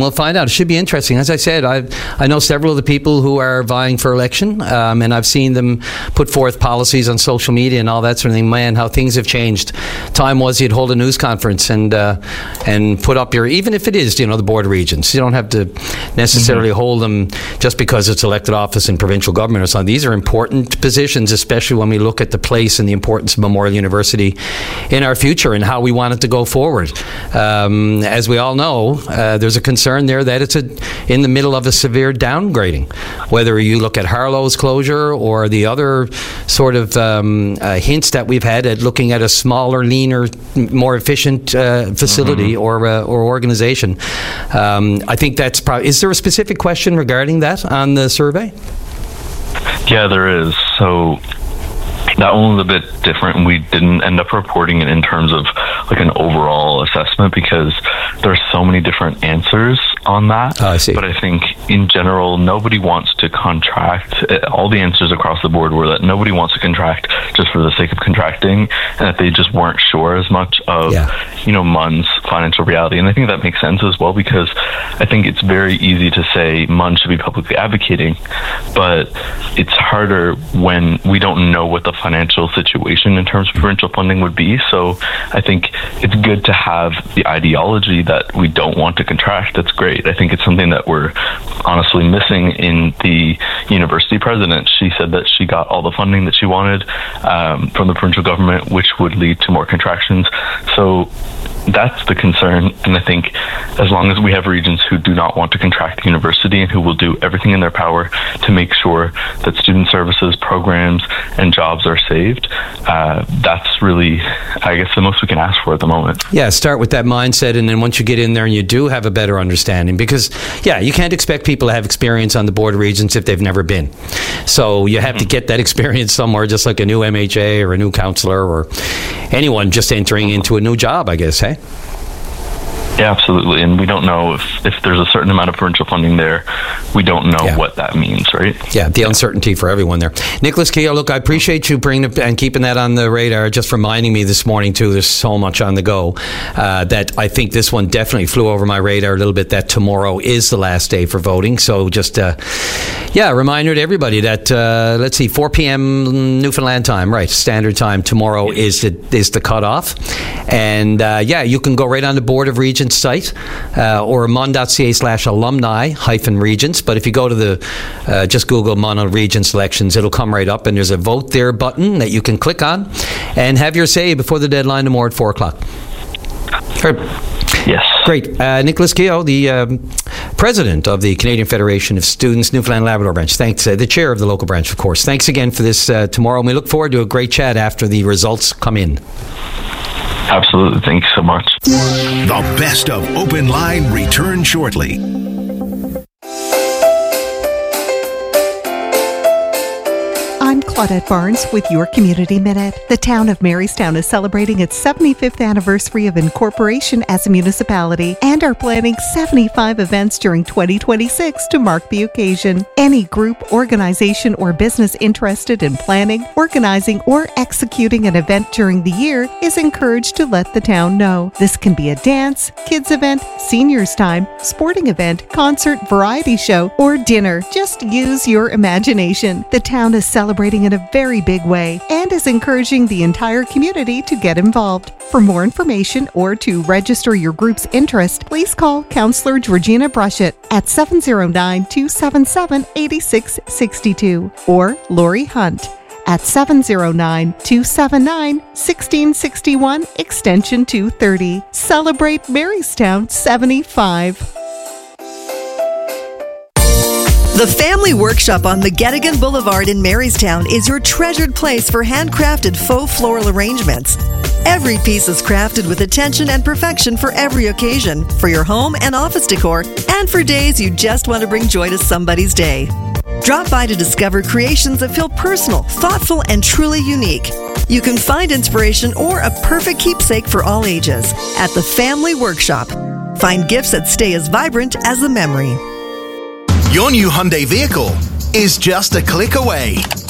we'll find out. It should be interesting. As I said, I know several of the people who are vying for election, and I've seen them put forth policies on social media and all that sort of thing. Man, how things have changed. Time was you'd hold a news conference and put up your, even if it is, the Board of Regents. You don't have to necessarily hold them just because it's elected office in provincial government or something. These are important positions, especially when we look at the place and the importance of Memorial University in our future and how we want it to go forward. As we all know, there's a concern there that it's in the middle of a severe downgrading. Whether you look at Harlow's closure or the other sort of hints that we've had at looking at a smaller, leaner, more efficient facility or organization. I think that's probably... Is there a specific question regarding that on the survey? Yeah, there is. So that one was a bit different. We didn't end up reporting it in terms of like an overall assessment because there's so many different answers on that. I see. But I think in general, nobody wants to contract. All the answers across the board were that nobody wants to contract just for the sake of contracting, and that they just weren't sure as much of, MUN's financial reality. And I think that makes sense as well, because I think it's very easy to say MUN should be publicly advocating, but it's harder when we don't know what the financial situation in terms of provincial funding would be. So I think it's good to have the ideology that we don't want to contract. That's great. I think it's something that we're honestly missing in the university president. She said that she got all the funding that she wanted from the provincial government, which would lead to more contractions. So that's the concern, and I think as long as we have regions who do not want to contract the university and who will do everything in their power to make sure that student services, programs, and jobs are saved, that's really, I guess, the most we can ask for at the moment. Yeah, start with that mindset, and then once you get in there and you do have a better understanding, because, you can't expect people to have experience on the Board of Regents if they've never been. So you have to get that experience somewhere, just like a new MHA or a new councillor or anyone just entering into a new job, I guess, hey? Yeah, absolutely. And we don't know if there's a certain amount of provincial funding there. We don't know what that means, right? Yeah, the uncertainty for everyone there. Nicholas Keogh, look, I appreciate you bringing it and keeping that on the radar, just reminding me this morning, too, there's so much on the go, that I think this one definitely flew over my radar a little bit, that tomorrow is the last day for voting. So just, a reminder to everybody that, 4 p.m. Newfoundland time, right, standard time, tomorrow is the cutoff. And, you can go right on the Board of Regents site or mun.ca/alumni-regents. But if you go to just Google MUN Regents elections, it'll come right up, and there's a vote there button that you can click on and have your say before the deadline tomorrow at 4 o'clock. Yes. Great. Nicholas Keogh, the president of the Canadian Federation of Students, Newfoundland Labrador branch. Thanks. The chair of the local branch, of course. Thanks again for this tomorrow, and we look forward to a great chat after the results come in. Absolutely. Thanks so much. The best of Open Line returns shortly. I'm Claudette Barnes with your Community Minute. The town of Marystown is celebrating its 75th anniversary of incorporation as a municipality and are planning 75 events during 2026 to mark the occasion. Any group, organization, or business interested in planning, organizing, or executing an event during the year is encouraged to let the town know. This can be a dance, kids event, seniors time, sporting event, concert, variety show, or dinner. Just use your imagination. The town is celebrating in a very big way and is encouraging the entire community to get involved. For more information or to register your group's interest, please call Councillor Georgina Brushett at 709-277-8662 or Laurie Hunt at 709-279-1661 extension 230. Celebrate Marystown 75. The Family Workshop on McGettigan Boulevard in Marystown is your treasured place for handcrafted faux floral arrangements. Every piece is crafted with attention and perfection for every occasion, for your home and office decor, and for days you just want to bring joy to somebody's day. Drop by to discover creations that feel personal, thoughtful, and truly unique. You can find inspiration or a perfect keepsake for all ages at the Family Workshop. Find gifts that stay as vibrant as the memory. Your new Hyundai vehicle is just a click away.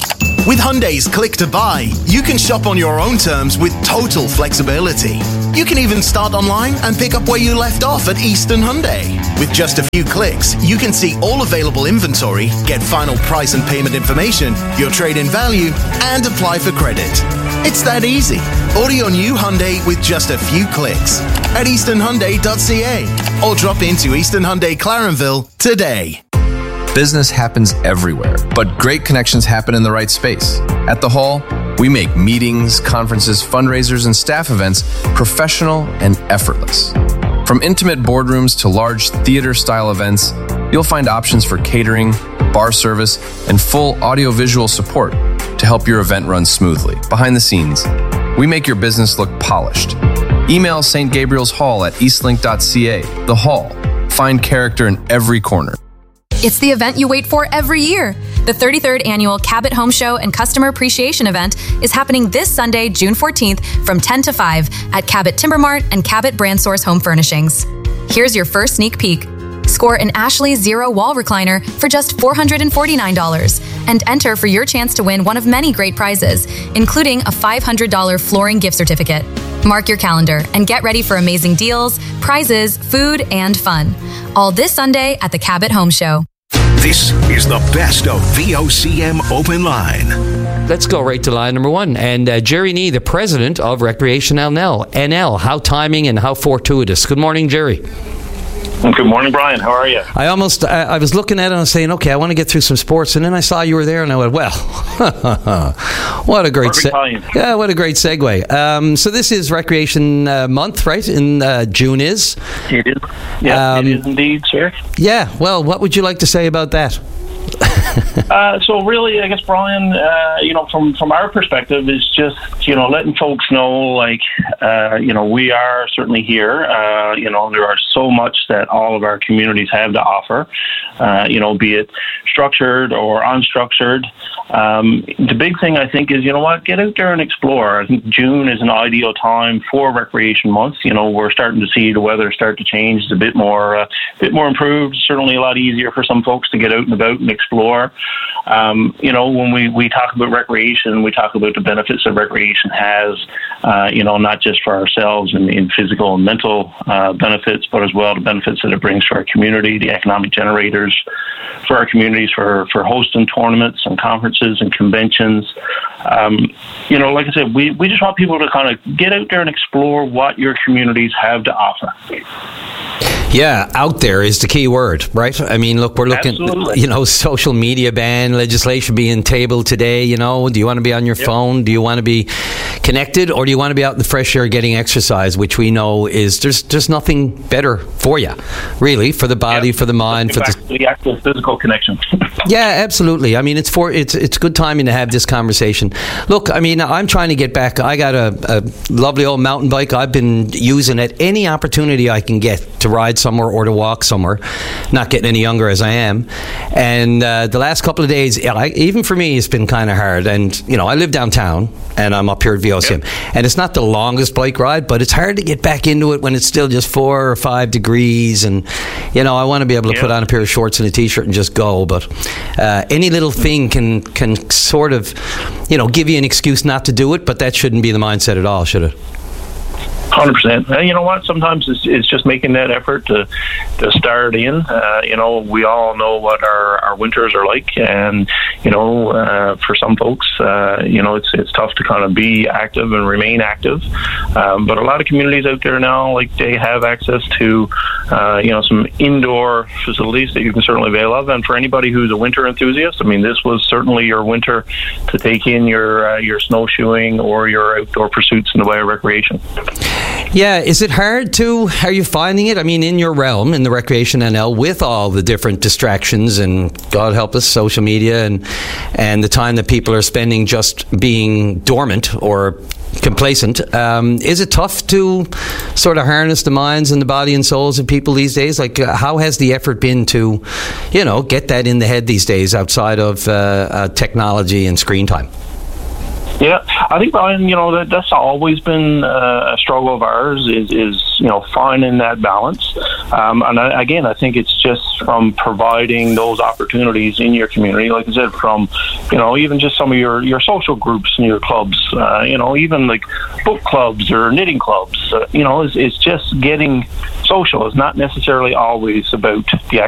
With Hyundai's Click to Buy, you can shop on your own terms with total flexibility. You can even start online and pick up where you left off at Eastern Hyundai. With just a few clicks, you can see all available inventory, get final price and payment information, your trade-in value, and apply for credit. It's that easy. Order your new Hyundai with just a few clicks at easternhyundai.ca or drop into Eastern Hyundai Clarenville today. Business happens everywhere, but great connections happen in the right space. At The Hall, we make meetings, conferences, fundraisers, and staff events professional and effortless. From intimate boardrooms to large theater-style events, you'll find options for catering, bar service, and full audio-visual support to help your event run smoothly. Behind the scenes, we make your business look polished. Email St. Gabriel's Hall at eastlink.ca. The Hall. Find character in every corner. It's the event you wait for every year. The 33rd Annual Cabot Home Show and Customer Appreciation Event is happening this Sunday, June 14th from 10 to 5 at Cabot Timber Mart and Cabot Brand Source Home Furnishings. Here's your first sneak peek. Score an Ashley Zero wall recliner for just $449 and enter for your chance to win one of many great prizes, including a $500 flooring gift certificate. Mark your calendar and get ready for amazing deals, prizes, food, and fun. All this Sunday at the Cabot Home Show. This is the best of VOCM Open Line. Let's go right to line number one. And Jerry Nee, the president of Recreation NL. How timing and how fortuitous. Good morning, Jerry. Good morning, Brian. How are you? I was looking at it and saying, okay, I want to get through some sports, and then I saw you were there, and I went, well, what a great what a great segue. So this is Recreation Month, right? In June is. It is. Yeah, it is indeed, sir. Yeah. Well, what would you like to say about that? So really, I guess, Brian, from our perspective, is just, letting folks know, we are certainly here. There are so much that all of our communities have to offer, be it structured or unstructured. The big thing, I think, is, get out there and explore. I think June is an ideal time for Recreation Month. We're starting to see the weather start to change. It's a bit more improved. Certainly a lot easier for some folks to get out and about and explore. When we talk about recreation, we talk about the benefits that recreation has, not just for ourselves in physical and mental benefits, but as well the benefits that it brings to our community, the economic generators for our communities, for hosting tournaments and conferences and conventions. Like I said, we just want people to kind of get out there and explore what your communities have to offer. Yeah, out there is the key word, right? I mean, look, we're looking, social media ban legislation being tabled today, do you want to be on your phone? Do you want to be connected, or do you want to be out in the fresh air getting exercise, which we know is, there's nothing better for you, really, for the body, for the mind, for the actual physical connection. Yeah, absolutely. I mean, it's good timing to have this conversation. Look, I mean, I'm trying to get back. I got a lovely old mountain bike I've been using at any opportunity I can get to ride somewhere or to walk somewhere. Not getting any younger as I am. And the last couple of days, even for me, it's been kind of hard. And, I live downtown and I'm up here at VOCM. And it's not the longest bike ride, but it's hard to get back into it when it's still just 4 or 5 degrees. And, I want to be able to put on a pair of shorts and a T-shirt and just go. But any little thing can sort of, give you an excuse not to do it. But that shouldn't be the mindset at all, should it? 100%. And you know what? Sometimes it's just making that effort to start in. We all know what our winters are like, and for some folks, it's tough to kind of be active and remain active. But a lot of communities out there now, they have access to some indoor facilities that you can certainly avail of. And for anybody who's a winter enthusiast, I mean, this was certainly your winter to take in your snowshoeing or your outdoor pursuits in the way of recreation. Yeah, is it hard are you finding it? I mean, in your realm, in the Recreation NL, with all the different distractions and, God help us, social media and the time that people are spending just being dormant or complacent, is it tough to sort of harness the minds and the body and souls of people these days? How has the effort been to, get that in the head these days outside of technology and screen time? Yeah, I think, Brian, that's always been a struggle of ours is finding that balance. And again, I think it's just from providing those opportunities in your community, like I said, from, even just some of your social groups and your clubs, even like book clubs or knitting clubs, it's just getting social. It's not necessarily always about the